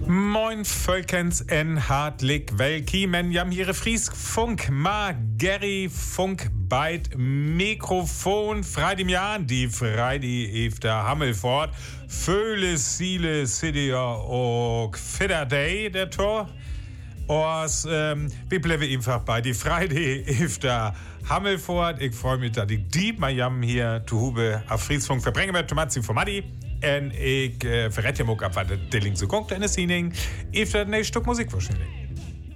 Moin Völkens en hartlich willkommen. Jam hier Friesfunk, ma Gary Funk beit Mikrofon. Freitag im Jahr, die Freitag efter Hammelfort. Föhle Siele City och Fitter Day, der Tor. Und wir bleiben einfach bei die Freitag efter Hammelfort. Ich freue mich, dass ich die Miami hier zu Hube auf Friesfunk verbringen werde. Tomatzi von Madi. Und ich verrate ja mal, was der Ding so kommt, eine Szene. Efter ein Stück Musik wahrscheinlich.